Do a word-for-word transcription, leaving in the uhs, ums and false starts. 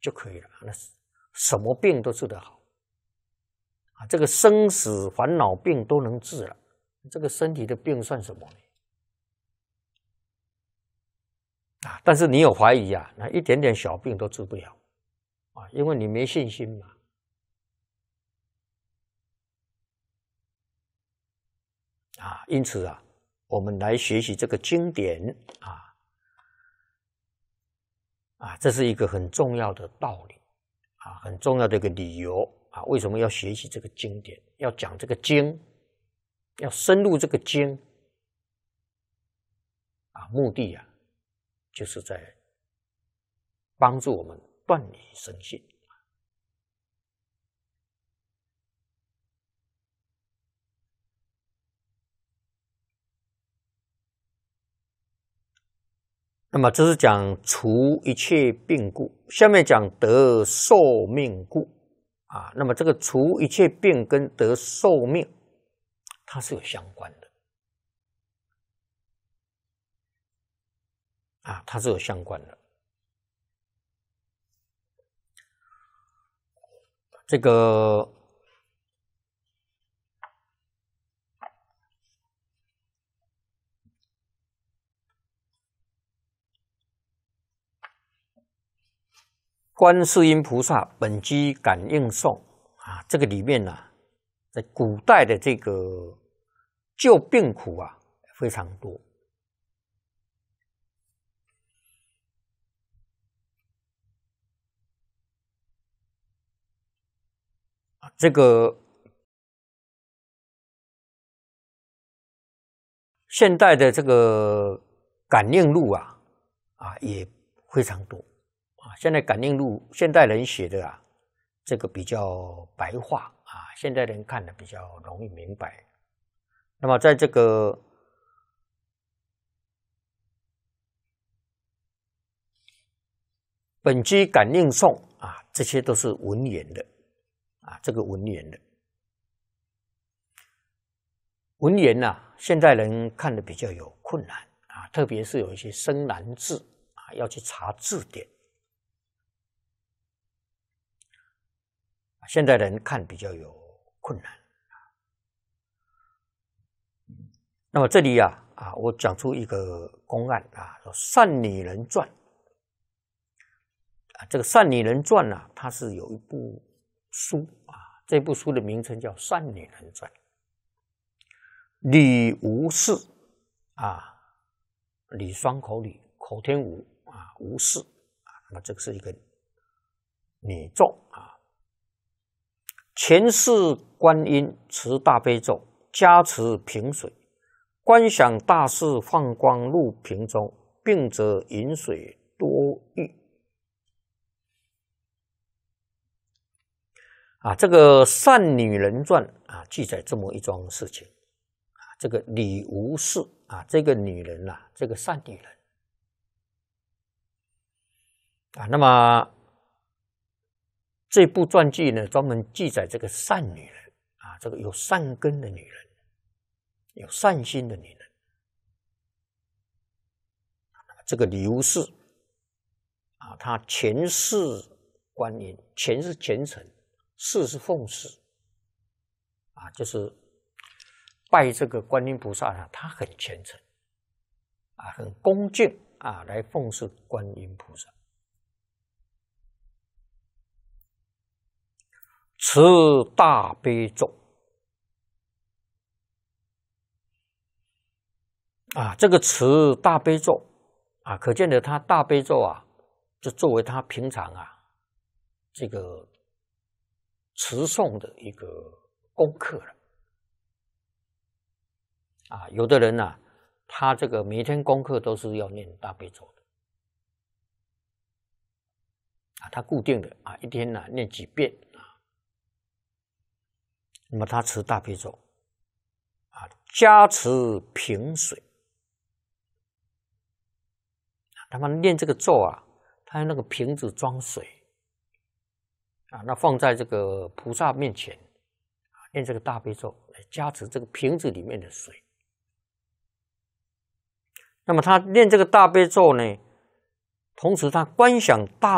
就可以了，那什么病都治得好啊！这个生死烦恼病都能治了，这个身体的病算什么呢？啊！但是你有怀疑啊，那一点点小病都治不了啊，因为你没信心嘛。啊，因此啊，我们来学习这个经典啊，啊，这是一个很重要的道理啊，很重要的一个理由啊，为什么要学习这个经典？要讲这个经，要深入这个经啊，目的啊，就是在帮助我们断疑生信。那么这是讲除一切病故，下面讲得寿命故啊。那么这个除一切病跟得寿命，它是有相关的啊，它是有相关的。这个观世音菩萨本机感应颂啊，这个里面呢、啊，在古代的这个救病苦啊非常多啊，这个现代的这个感应录啊啊也非常多。啊，现在感应录现代人写的啊，这个比较白话啊，现代人看的比较容易明白。那么在这个本机感应颂啊，这些都是文言的啊，这个文言的文言呐、啊，现代人看的比较有困难啊，特别是有一些生难字啊，要去查字典。现代人看比较有困难，那么这里啊啊，我讲出一个公案啊，《善女人传》啊，这个《善女人传》呢、啊，它是有一部书啊，这部书的名称叫《善女人传》。李吴氏啊，李双口李，口天吴啊，吴氏啊，那么这个是一个女众啊。前世观音持大悲咒，加持瓶水，观想大士放光入瓶中，病则饮水多愈。啊，这个善女人传啊，记载这么一桩事情啊，这个李吴氏啊，这个女人啊，这个善女人啊，那么。这部传记呢，专门记载这个善女人啊，这个有善根的女人，有善心的女人。这个李吴氏啊，她前世观音，前是虔诚，世是奉事啊，就是拜这个观音菩萨啊，她很虔诚啊，很恭敬啊，来奉事观音菩萨。持大悲咒啊，这个持大悲咒啊，可见的他大悲咒啊，就作为他平常啊这个持诵的一个功课了啊。有的人呢、啊，他这个每天功课都是要念大悲咒的啊，他固定的啊，一天呢、啊、念几遍。那么他持大悲咒啊，加持瓶水。他们念这个咒啊，他用那个瓶子装水啊，那放在这个菩萨面前啊，念这个大悲咒来加持这个瓶子里面的水。那么他念这个大悲咒呢，同时他观想大